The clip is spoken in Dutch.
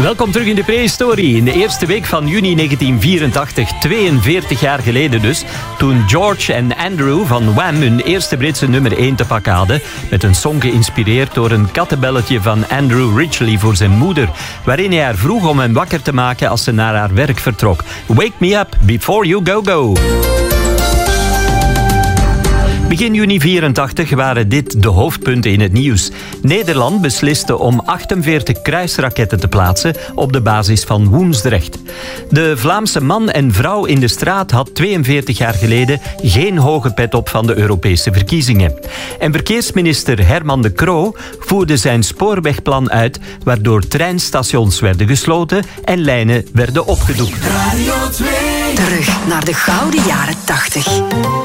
Welkom terug in de prehistorie. In de eerste week van juni 1984, 42 jaar geleden dus, toen George en Andrew van Wham hun eerste Britse nummer 1 te pakken hadden, met een song geïnspireerd door een kattenbelletje van Andrew Ridgeley voor zijn moeder, waarin hij haar vroeg om hem wakker te maken als ze naar haar werk vertrok. Wake me up before you go go. Begin juni 84 waren dit de hoofdpunten in het nieuws. Nederland besliste om 48 kruisraketten te plaatsen op de basis van Woensdrecht. De Vlaamse man en vrouw in de straat had 42 jaar geleden geen hoge pet op van de Europese verkiezingen. En verkeersminister Herman de Croo voerde zijn spoorwegplan uit, waardoor treinstations werden gesloten en lijnen werden opgedoekt. Radio 2. Terug naar de gouden jaren 80.